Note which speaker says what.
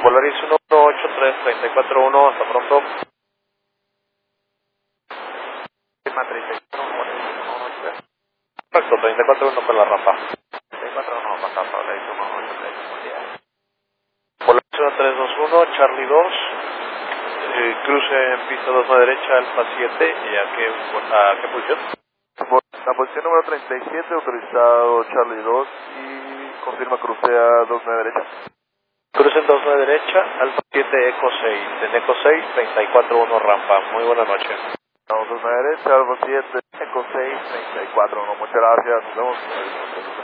Speaker 1: Volaris 1183-341, hasta pronto. Perfecto, 34-1 con la rampa. 34-1, pasando, le hizo 183, Volaris 1321, Charlie 2, cruce en pista 2 a derecha, Alfa 7, ¿y a qué posición?
Speaker 2: La posición número 37, autorizado Charlie 2 y confirma cruce a 29 derecha.
Speaker 1: Cruce en 2 a derecha, Alfa 7, Eco 6, en Eco 6, 34-1 rampa. Muy buena noche.
Speaker 2: Vamos a 29 derecha, Alfa 7, Eco 6, 34, muchas gracias, nos vemos.